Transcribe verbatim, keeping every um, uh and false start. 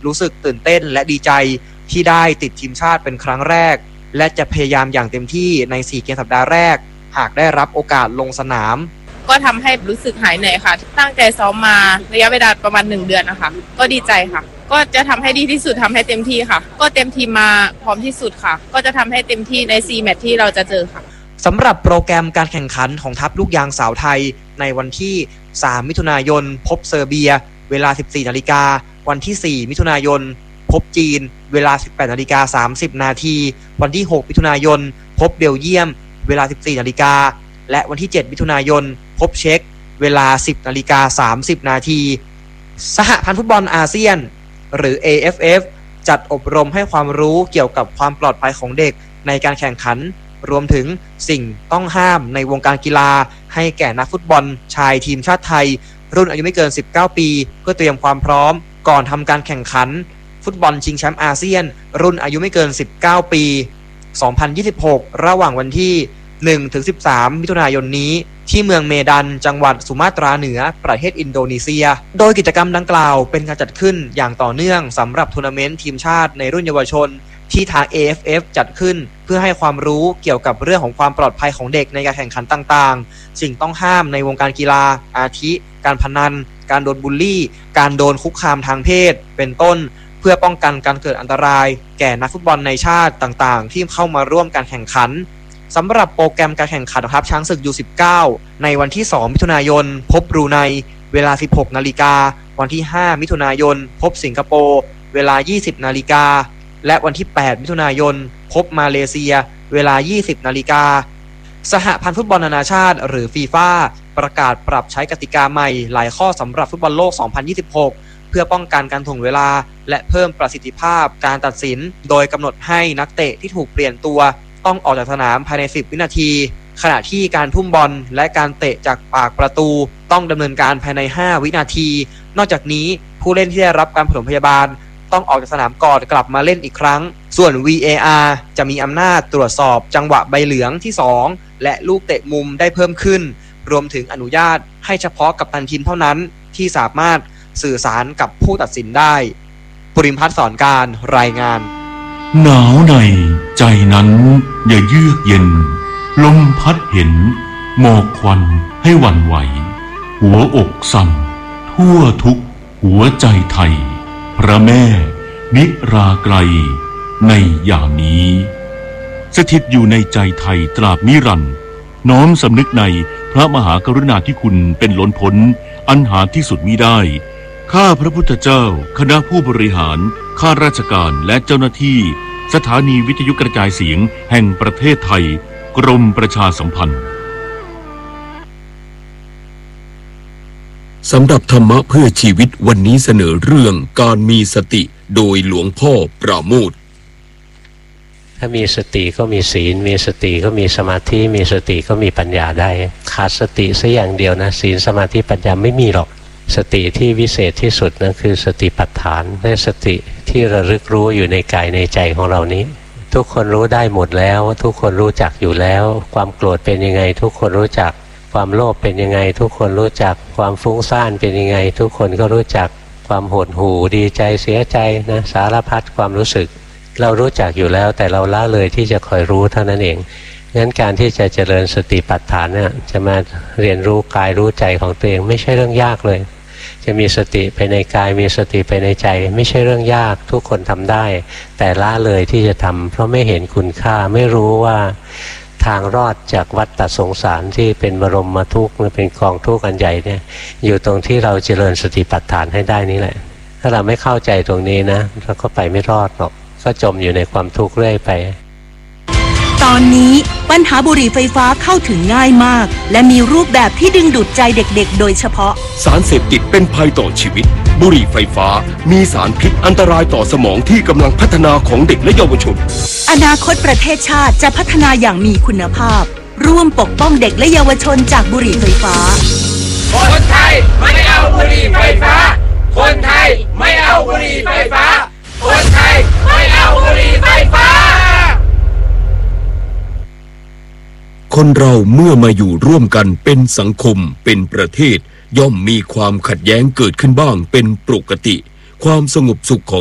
รู้สึกตื่นเต้นและดีใจที่ได้ติดทีมชาติเป็นครั้งแรกและจะพยายามอย่างเต็มที่ในสี่เกมสัปดาห์แรกหากได้รับโอกาสลงสนามก็ทำให้รู้สึกหายเหนื่อยค่ะตั้งใจซ้อมมาระยะเวลาประมาณหนึ่งเดือนนะคะก็ดีใจค่ะก็จะทำให้ดีที่สุดทำให้เต็มที่ค่ะก็เต็มทีมมาพร้อมที่สุดค่ะก็จะทำให้เต็มที่ในสี่แมตช์ที่เราจะเจอค่ะสำหรับโปรแกรมการแข่งขันของทัพลูกยางสาวไทยในวันที่สามมิถุนายนพบเซอร์เบียเวลา สิบสี่นาฬิกา วันที่สี่มิถุนายนพบจีนเวลา สิบแปดนาฬิกาสามสิบนาทีวันที่หกมิถุนายนพบเบลเยียมเวลา สิบสี่นาฬิกาและวันที่เจ็ดมิถุนายนพบเช็กเวลา สิบนาฬิกาสามสิบนาทีสหพันธ์ฟุตบอลอาเซียนหรือ เอ เอฟ เอฟ จัดอบรมให้ความรู้เกี่ยวกับความปลอดภัยของเด็กในการแข่งขันรวมถึงสิ่งต้องห้ามในวงการกีฬาให้แก่นักฟุตบอลชายทีมชาติไทยรุ่นอายุไม่เกินสิบเก้าปีเพื่อเตรียมความพร้อมก่อนทำการแข่งขันฟุตบอลชิงแชมป์อาเซียนรุ่นอายุไม่เกินสิบเก้าปีสองพันยี่สิบหกระหว่างวันที่หนึ่งถึงสิบสามมิถุนายนนี้ที่เมืองเมดันจังหวัดสุมาตราเหนือประเทศอินโดนีเซียโดยกิจกรรมดังกล่าวเป็นการจัดขึ้นอย่างต่อเนื่องสำหรับทัวร์นาเมนต์ทีมชาติในรุ่นเยาวชนที่ทาง เอ เอฟ เอฟ จัดขึ้นเพื่อให้ความรู้เกี่ยวกับเรื่องของความปลอดภัยของเด็กในการแข่งขันต่างๆสิ่งต้องห้ามในวงการกีฬาอาทิการพนันการโดนบูลลี่การโดนคุกคามทางเพศเป็นต้นเพื่อป้องกันการเกิดอันตรายแก่นักฟุตบอลในชาติต่างๆที่เข้ามาร่วมการแข่งขันสำหรับโปรแกรมการแข่งขันครับช้างศึก ยู สิบเก้า ในวันที่สองมิถุนายนพบบรูไนเวลา สิบหกนาฬิกาวันที่ห้ามิถุนายนพบสิงคโปร์เวลา ยี่สิบนาฬิกาและวันที่แปดมิถุนายนพบมาเลเซียเวลา ยี่สิบนาฬิกาสหพันธ์ฟุตบอลนานาชาติหรือฟีฟ่าประกาศปรับใช้กติกาใหม่หลายข้อสำหรับฟุตบอลโลกสองพันยี่สิบหกเพื่อป้องกันการถ่วงเวลาและเพิ่มประสิทธิภาพการตัดสินโดยกำหนดให้นักเตะที่ถูกเปลี่ยนตัวต้องออกจากสนามภายในสิบวินาทีขณะที่การทุ่มบอลและการเตะจากปากประตูต้องดำเนินการภายในห้าวินาทีนอกจากนี้ผู้เล่นที่ได้รับการปฐมพยาบาลต้องออกจากสนามก่อนกลับมาเล่นอีกครั้งส่วน วี เอ อาร์ จะมีอำนาจตรวจสอบจังหวะใบเหลืองที่สองและลูกเตะมุมได้เพิ่มขึ้นรวมถึงอนุญาตให้เฉพาะกัปตันทีมเท่านั้นที่สามารถสื่อสารกับผู้ตัดสินได้ปุริมพัฒน์สอนการรายงานหนาวในใจนั้นอย่าเยือกเย็นลมพัดเห็นหมอกควันให้หวั่นไหวหัวอกสั่นทั่วทุกหัวใจไทยพระแม่นิราไกลในยามนี้สถิตอยู่ในใจไทยตราบนิรันดร์น้อมสำนึกในพระมหากรุณาธิคุณเป็นล้นพ้นอันหาที่สุดมิได้ข้าพระพุทธเจ้าคณะผู้บริหารข้าราชการและเจ้าหน้าที่สถานีวิทยุกระจายเสียงแห่งประเทศไทยกรมประชาสัมพันธ์สำหรับธรรมะเพื่อชีวิตวันนี้เสนอเรื่องการมีสติโดยหลวงพ่อปราโมทย์ถ้ามีสติก็มีศีลมีสติก็มีสมาธิมีสติก็มีปัญญาได้ขาดสติสักอย่างเดียวนะศีลสมาธิปัญญาไม่มีหรอกสติที่วิเศษที่สุดนั่นคือสติปัฏฐานและสติที่ระลึกรู้อยู่ในกายในใจของเรานี้ทุกคนรู้ได้หมดแล้วทุกคนรู้จักอยู่แล้วความโกรธเป็นยังไงทุกคนรู้จักความโลภเป็นยังไงทุกคนรู้จักความฟุ้งซ่านเป็นยังไงทุกคนก็รู้จักความหดหู่ดีใจเสียใจนะสารพัดความรู้สึกเรารู้จักอยู่แล้วแต่เราละเลยที่จะคอยรู้เท่านั้นเองงั้นการที่จะเจริญสติปัฏฐานเนี่ยจะมาเรียนรู้กายรู้ใจของตัวเองไม่ใช่เรื่องยากเลยจะมีสติไปในกายมีสติไปในใจไม่ใช่เรื่องยากทุกคนทำได้แต่ละเลยที่จะทำเพราะไม่เห็นคุณค่าไม่รู้ว่าทางรอดจากวัฏฏสงสารที่เป็นบรมทุกข์เป็นกองทุกข์อันใหญ่เนี่ยอยู่ตรงที่เราเจริญสติปัฏฐานให้ได้นี่แหละถ้าเราไม่เข้าใจตรงนี้นะเราก็ไปไม่รอดหรอกก็จมอยู่ในความทุกข์เรื่อยไปตอนนี้ปัญหาบุหรี่ไฟฟ้าเข้าถึงง่ายมากและมีรูปแบบที่ดึงดูดใจเด็กๆโดยเฉพาะสารเสพติดเป็นภัยต่อชีวิตบุหรี่ไฟฟ้ามีสารพิษอันตรายต่อสมองที่กำลังพัฒนาของเด็กและเยาวชนอนาคตประเทศชาติจะพัฒนาอย่างมีคุณภาพร่วมปกป้องเด็กและเยาวชนจากบุหรี่ไฟฟ้าคนไทยไม่เอาบุหรี่ไฟฟ้าคนไทยไม่เอาบุหรี่ไฟฟ้าคนไทยไม่เอาบุหรี่ไฟฟ้าคนเราเมื่อมาอยู่ร่วมกันเป็นสังคมเป็นประเทศย่อมมีความขัดแย้งเกิดขึ้นบ้างเป็นปกติความสงบสุขของ